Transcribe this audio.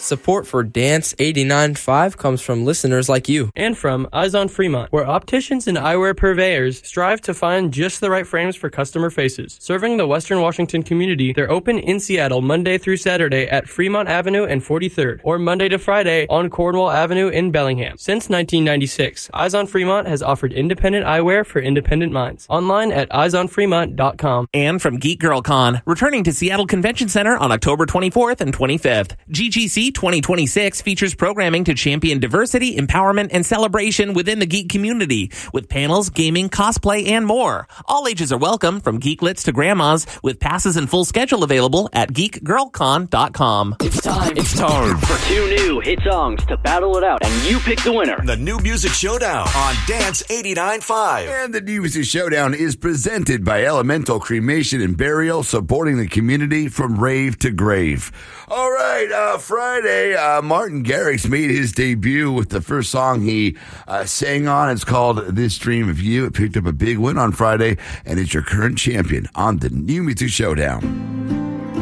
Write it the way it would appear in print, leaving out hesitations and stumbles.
Support for Dance 89.5 comes from listeners like you. And from Eyes on Fremont, where opticians and eyewear purveyors strive to find just the right frames for customer faces. Serving the Western Washington community, they're open in Seattle Monday through Saturday at Fremont Avenue and 43rd, or Monday to Friday on Cornwall Avenue in Bellingham. Since 1996, Eyes on Fremont has offered independent eyewear for independent minds. Online at eyesonfremont.com. And from Geek Girl Con, returning to Seattle Convention Center on October 24th and 25th. GGC 2026 features programming to champion diversity, empowerment, and celebration within the geek community, with panels, gaming, cosplay, and more. All ages are welcome, from geeklets to grandmas, with passes and full schedule available at geekgirlcon.com. It's time for 2 new hit songs to battle it out, and you pick the winner. The New Music Showdown on Dance 89.5. And the New Music Showdown is presented by Elemental Cremation and Burial, supporting the community from rave to grave. All right, Friday, Martin Garrix made his debut with the first song he sang on. It's called This Dream of You. It picked up a big win on Friday, and it's your current champion on the New Music Showdown.